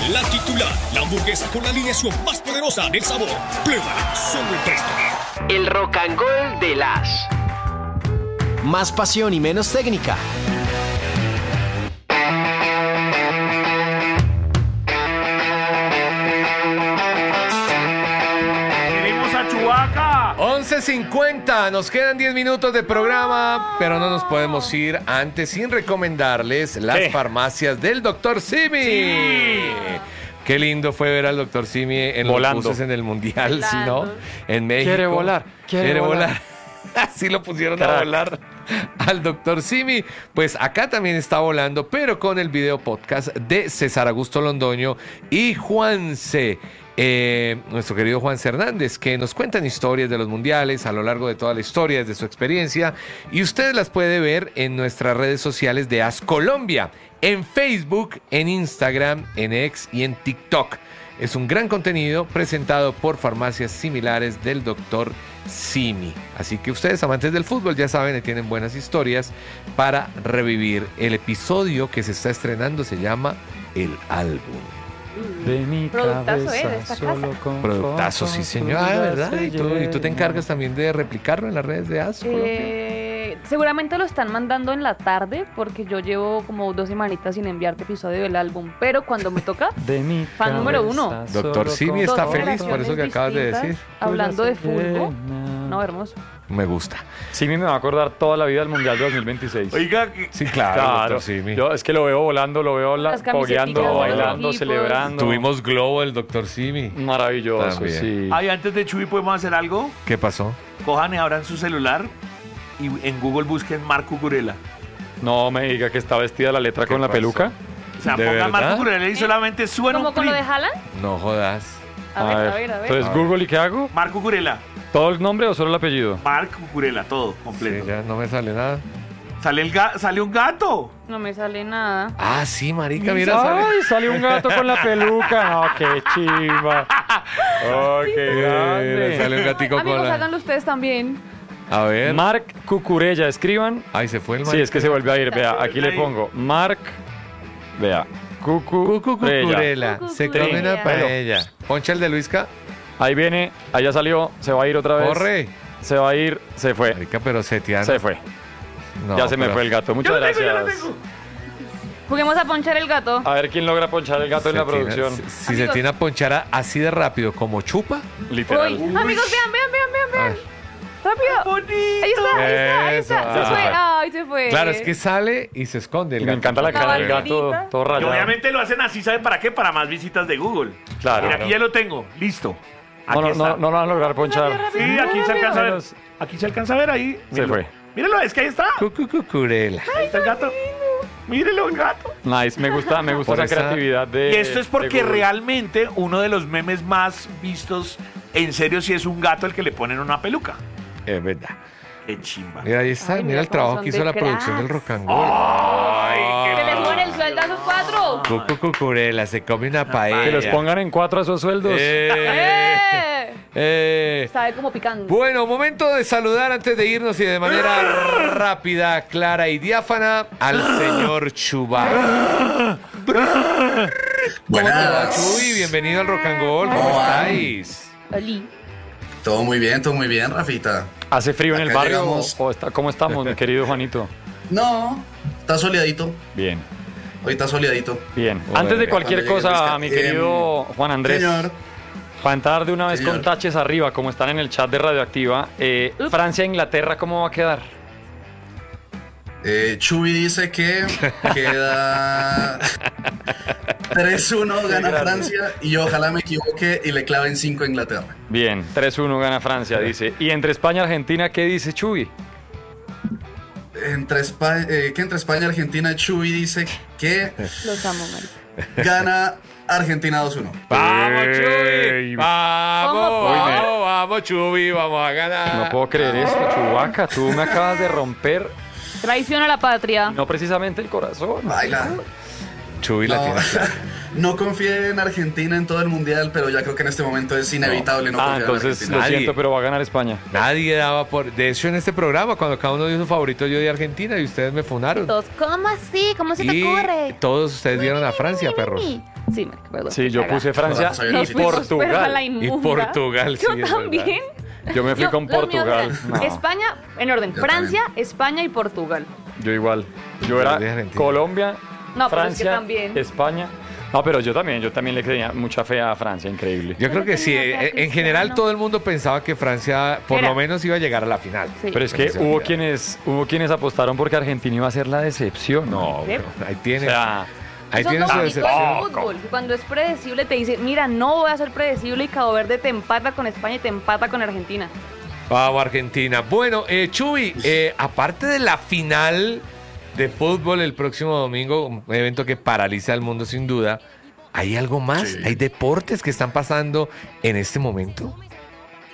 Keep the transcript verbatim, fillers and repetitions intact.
La titular, la hamburguesa con la alineación más poderosa del sabor. Pruébala solo en Presto. El rock and roll de las. Más pasión y menos técnica. ¡Queremos a Chewbacca! once cincuenta, nos quedan diez minutos de programa, pero no nos podemos ir antes sin recomendarles las ¿Qué? farmacias del doctor Simi. Sí. Qué lindo fue ver al doctor Simi en Volando. los buses en el Mundial, ¿sí, no? Volando. En México. Quiere volar, quiere volar. Así lo pusieron Crack. a volar al doctor Simi. Pues acá también está volando, pero con el video podcast de César Augusto Londoño y Juanse. Eh, nuestro querido Juanse Hernández, que nos cuentan historias de los mundiales a lo largo de toda la historia, desde su experiencia, y usted las puede ver en nuestras redes sociales de As Colombia, en Facebook, en Instagram, en X y en TikTok. Es un gran contenido presentado por farmacias similares del doctor Simi. Así que ustedes, amantes del fútbol, ya saben que tienen buenas historias para revivir. El episodio que se está estrenando se llama El Álbum. De mi Productazo, cabeza, ¿eh? De esta solo casa. con Productazo, sí fotos señor. Ah, tuyas ¿verdad? se ¿Y tú, y tú te llena. encargas también de replicarlo en las redes de As Colombia? Eh, seguramente lo están mandando en la tarde porque yo llevo como dos semanitas sin enviarte episodio del álbum, pero cuando me toca, De mi Fan número uno. cabeza, Doctor solo Simi con está dos feliz por eso que acabas de generaciones decir. distintas, hablando de tuyas se fútbol. llena. No, hermoso. Me gusta. Simi me va a acordar toda la vida del Mundial de dos mil veintiséis. Oiga, que- Sí, claro, Claro, doctor Simi. yo es que lo veo volando, lo veo la, Las camiseticas pogueando, de los bailando, equipos. celebrando. Tuvimos globo del doctor Simi. Maravilloso, También. sí. ay, antes de Chuy podemos hacer algo. ¿Qué pasó? Cojan y abran su celular y en Google busquen Marco Curela. No me diga que está vestida la letra ¿Qué con la pasó? peluca. O sea, ¿De pongan verdad? Marco Curela y solamente suena ¿Como un con lo de clip. Haaland? No jodas. A ver, a ver, a ver. Entonces, A ver. Google, ¿y qué hago? Marco Curela. ¿Todo el nombre o solo el apellido? Marco Curela, todo Sí, completo. ya no me sale nada. Sale, el ga- sale un gato. No me sale nada. Ah, sí, marica, mira, Ay, sale. salió un gato con la peluca. No, qué chimba. Oh, qué Mira, grande. sale un gatico con Amigos, la... háganlo ustedes también. A ver. Marc Cucurella, escriban. Ay, se fue el Sí, marica. es que se vuelve a ir. Vea, aquí le ahí. pongo Marc. Vea. Cucu Cucurella. Cucurela. Se come una Cucurella. paella. Poncha el de Luisca. Ahí viene, allá salió, se va a ir otra vez. Corre. Se va a ir, se fue. Marica, pero seteando. Se fue. No, ya se me pero- fue el gato. Yo Muchas lo tengo, yo lo gracias. tengo. Juguemos a ponchar el gato. A ver quién logra ponchar el gato en la Setina, producción. Si, si Amigos. Setina ponchara así de rápido como chupa. Literal. Uy, amigos, vean, vean, vean, vean, A vean. ver. Rápido. Bonito. Ahí está, ahí está, ahí Eso, está. Se ah. fue. Ay, se fue. Claro, es que sale y se esconde el Me gato. encanta la cara del gato, Caballerita. todo Y rayado. obviamente lo hacen así, ¿saben para qué? Para más visitas de Google. Claro. Mira, aquí ya lo tengo. Listo. Aquí No, no, está. no, no lo van a lograr ponchar. Sí, aquí se alcanza a ver. Menos- Aquí se alcanza a ver ahí. Se Míralo. fue. Míralo, es que ahí está. Cucu Cucurela. Ahí está el gato. Mírelo, el gato. Nice, me gusta, me gusta Por esa, esa- creatividad de. Y esto es porque de Google. realmente uno de los memes más vistos, en serio, si es un gato el que le ponen una peluca. Es verdad. Qué chimba. Mira, ahí está. Ay, mira mira el cómo trabajo son que hizo de la producción del cracks. rock and roll. Que les suben el sueldo a esos cuatro. Cucu Cucurela, se come una paella. Que los pongan en cuatro a esos sueldos. Eh, ¡Eh! eh. Sabe como picante. Bueno, momento de saludar antes de irnos y de manera rápida, clara y diáfana al señor Chewbacca. ¿Cómo te va, Chuy? Bienvenido al Rock and Roll. ¿Cómo ¿Cómo van? estáis? Oli. Todo muy bien, todo muy bien, Rafita. ¿Hace frío en el Acá barrio llegamos. o está, cómo estamos, mi querido Juanito? No, está soleadito. Bien, Hoy está soleadito. bien. Bueno, Antes de cualquier cuando llegue cosa, Luisca, mi eh, querido Juan Andrés, Señor, para entrar de una vez Señor. con taches arriba, como están en el chat de Radioactiva, eh, Ups. Francia-Inglaterra, ¿cómo va a quedar? eh, Chubi dice que queda tres uno, gana Francia y yo ojalá me equivoque y le claven cinco a Inglaterra. Bien, tres uno gana Francia, dice. Y entre España y Argentina, ¿qué dice Chuy? Entre España, eh, que entre España y Argentina, Chubi dice que Los amo, marica. gana Argentina dos uno. ¡Vamos, Ey. Chuy! ¡Vamos, ¿Cómo? vamos, vamos, Chuy! ¡Vamos a ganar! No puedo creer esto, Chewbacca. Tú me acabas de romper, Traición a la patria. no precisamente el corazón. Baila. Chuy la No, tiene. no confié en Argentina en todo el mundial, pero ya creo que en este momento es inevitable no, Ah, confiar entonces en lo Argentina. Nadie. siento, pero va a ganar España. Nadie daba por... De hecho, en este programa, cuando cada uno dio su favorito, yo di a Argentina y ustedes me funaron. Todos, ¿cómo así? ¿Cómo se te Y ocurre? todos ustedes dieron a Francia, perros. Sí, me acuerdo. Sí, yo puse Francia Nos y fuimos, pero a la Portugal. inmunda. Y Portugal, sí, Yo es verdad. también. Yo me fui Yo- con los míos Portugal. eran No, España, en orden, Yo Francia, España y Portugal. yo igual. Yo Yo era de Argentina. Colombia, No, pero es que Francia, también. España. No, pero yo también, yo también le creía mucha fe a Francia, increíble. Yo Yo creo le que sí. tenía fe a En, en general, Cristiano. todo el mundo pensaba que Francia, por Era. lo menos, iba a llegar a la final. Sí. Pero es que se hubo olvidaron. quienes, hubo quienes apostaron porque Argentina iba a ser la decepción. No, ¿Qué? bro, ahí O tiene. sea, ahí Eso es tiene lo su bonito del decepción. fútbol. que Cuando es predecible te dice, mira, no voy a ser predecible y Cabo Verde te empata con España y te empata con Argentina. Vamos, Argentina. Bueno, eh, Chuy, eh, aparte de la final de fútbol el próximo domingo, un evento que paraliza al mundo sin duda, ¿hay algo más? Sí. ¿Hay deportes que están pasando en este momento?